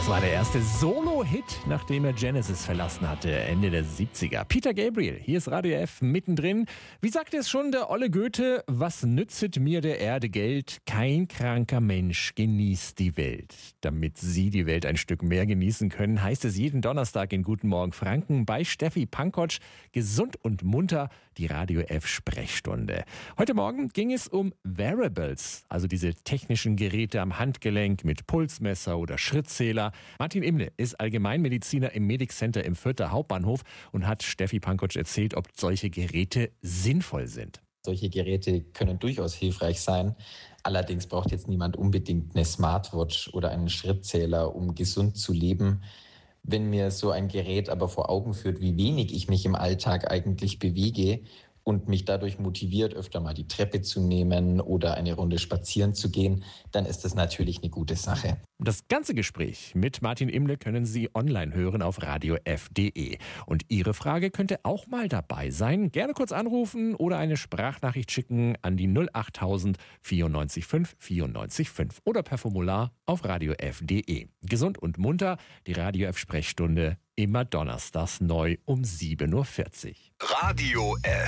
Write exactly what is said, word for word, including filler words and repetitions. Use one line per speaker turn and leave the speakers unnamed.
Das war der erste Solo-Hit, nachdem er Genesis verlassen hatte, Ende der siebziger. Peter Gabriel, hier ist Radio F mittendrin. Wie sagte es schon der olle Goethe, was nützet mir der Erde Geld? Kein kranker Mensch genießt die Welt. Damit Sie die Welt ein Stück mehr genießen können, heißt es jeden Donnerstag in Guten Morgen Franken bei Steffi Pankotsch, gesund und munter, die Radio F Sprechstunde. Heute Morgen ging es um Wearables, also diese technischen Geräte am Handgelenk mit Pulsmesser oder Schrittzähler. Martin Imle ist Allgemeinmediziner im Medic Center im Fürther Hauptbahnhof und hat Steffi Pankotsch erzählt, ob solche Geräte sinnvoll sind.
Solche Geräte können durchaus hilfreich sein. Allerdings braucht jetzt niemand unbedingt eine Smartwatch oder einen Schrittzähler, um gesund zu leben. Wenn mir so ein Gerät aber vor Augen führt, wie wenig ich mich im Alltag eigentlich bewege und mich dadurch motiviert, öfter mal die Treppe zu nehmen oder eine Runde spazieren zu gehen, dann ist das natürlich eine gute Sache.
Das ganze Gespräch mit Martin Imle können Sie online hören auf radio f punkt de. Und Ihre Frage könnte auch mal dabei sein. Gerne kurz anrufen oder eine Sprachnachricht schicken an die null acht tausend vierundneunzig fünf vierundneunzig fünf oder per Formular auf radio f punkt de. Gesund und munter, die Radio F Sprechstunde, immer donnerstags neu um sieben Uhr vierzig.
Radio F.